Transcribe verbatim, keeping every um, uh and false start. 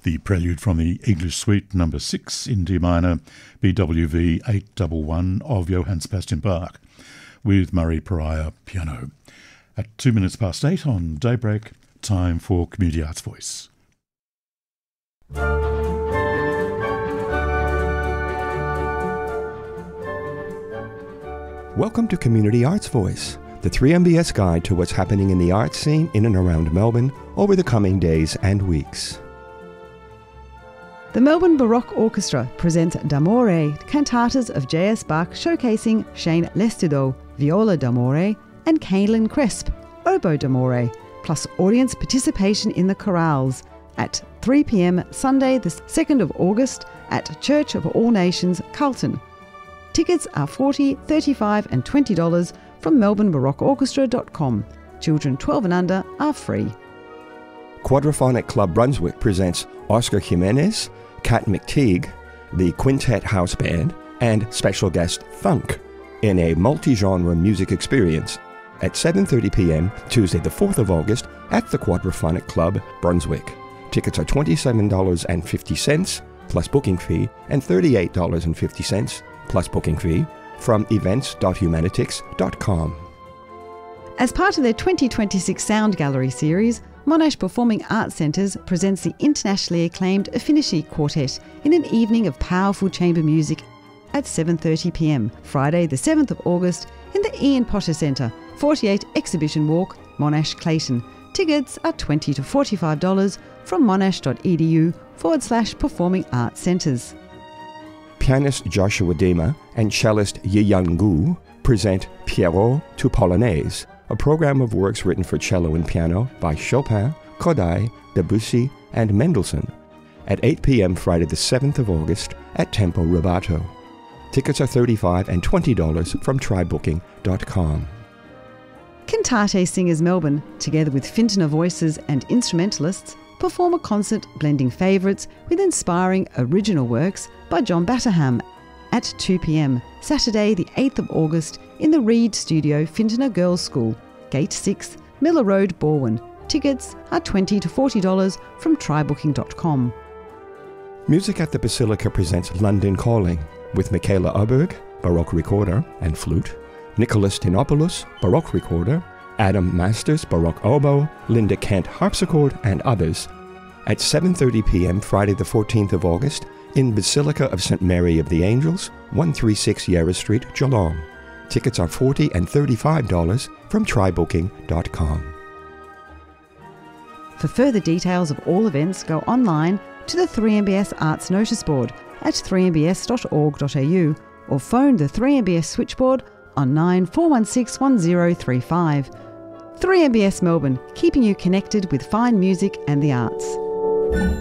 the prelude from the English Suite number six in D minor, B W V eight one one of Johann Sebastian Bach, with Murray Pariah piano. At two minutes past eight on Daybreak, time for Community Arts Voice. Welcome to Community Arts Voice, the three M B S guide to what's happening in the arts scene in and around Melbourne over the coming days and weeks. The Melbourne Baroque Orchestra presents D'Amore, cantatas of J S Bach showcasing Shane Lestido, viola d'amore, and Cailin Cresp, oboe d'amore, plus audience participation in the chorales at three p m Sunday the second of August at Church of All Nations, Carlton. Tickets are forty dollars, thirty-five dollars and twenty dollars from melbourne baroque orchestra dot com. Children twelve and under are free. Quadraphonic Club Brunswick presents Oscar Jimenez, Kat McTeague, the Quintet House Band, and special guest Thunk in a multi-genre music experience at seven thirty p m Tuesday the fourth of August at the Quadraphonic Club Brunswick. Tickets are twenty-seven dollars and fifty cents plus booking fee and thirty-eight dollars and fifty cents plus booking fee from events dot humanitix dot com. As part of their twenty twenty-six Sound Gallery series, Monash Performing Arts Centres presents the internationally acclaimed Affinity Quartet in an evening of powerful chamber music at seven thirty p m Friday the seventh of August in the Ian Potter Centre, forty-eight Exhibition Walk, Monash, Clayton. Tickets are twenty to forty-five dollars from monash.edu forward slash performing arts centres. Pianist Joshua Dema and cellist Yi-Young Gu present Pierrot to Polonaise, a program of works written for cello and piano by Chopin, Kodály, Debussy, and Mendelssohn at eight p m Friday the seventh of August at Tempo Rubato. Tickets are thirty-five dollars and twenty dollars from try booking dot com. Cantate Singers Melbourne, together with Fintona Voices and instrumentalists, perform a concert blending favourites with inspiring original works by John Batterham at two p m Saturday the eighth of August in the Reed Studio Fintona Girls' School, Gate six, Miller Road, Balwyn. Tickets are twenty to forty dollars from try booking dot com. Music at the Basilica presents London Calling with Michaela Uberg, Baroque recorder and flute, Nicholas Dinopoulos, Baroque recorder, Adam Masters, Baroque oboe, Linda Kent, harpsichord, and others at seven thirty p m Friday the fourteenth of August in Basilica of Saint Mary of the Angels, one thirty-six Yarra Street, Geelong. Tickets are forty dollars and thirty-five dollars from try booking dot com. For further details of all events, go online to the three M B S Arts Notice Board at three m b s dot org dot a u or phone the three M B S switchboard on nine four one six one zero three five. three M B S Melbourne, keeping you connected with fine music and the arts.